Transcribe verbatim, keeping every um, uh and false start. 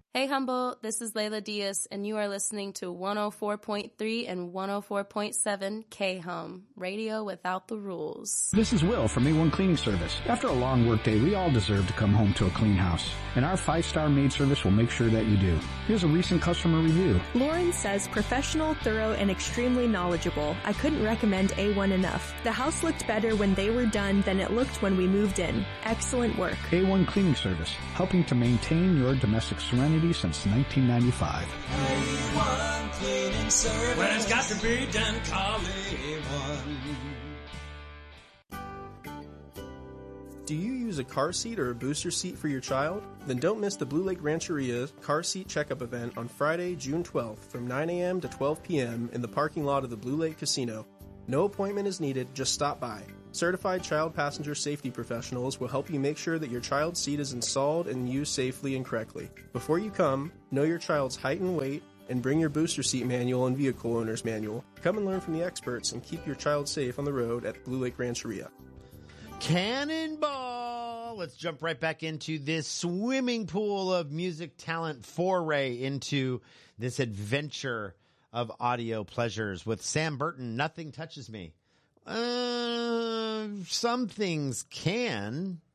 Hey Humboldt, this is Layla Diaz, and you are listening to one oh four point three and one oh four point seven K-Hum, radio without the rules. This is Will from A one Cleaning Service. After a long workday, we all deserve to come home to a clean house, and our five-star maid service will make sure that you do. Here's a recent customer review. Lauren says, professional, thorough, and extremely knowledgeable. I couldn't recommend A one enough. The house looked better when they were done than it looked when we moved in. Excellent work. A one Cleaning Service, helping to maintain your domestic serenity since nineteen ninety-five. A one Cleaning Service. When it's got to be done, call A one. Do you use a car seat or a booster seat for your child? Then don't miss the Blue Lake Rancheria Car Seat Checkup event on Friday, June twelfth from nine a.m. to twelve p.m. in the parking lot of the Blue Lake Casino. No appointment is needed, just stop by. Certified child passenger safety professionals will help you make sure that your child's seat is installed and used safely and correctly. Before you come, know your child's height and weight, and bring your booster seat manual and vehicle owner's manual. Come and learn from the experts and keep your child safe on the road at Blue Lake Rancheria. Cannonball! Let's jump right back into this swimming pool of music talent foray into this adventure of audio pleasures with Sam Burton. Nothing touches me. Uh, some things can.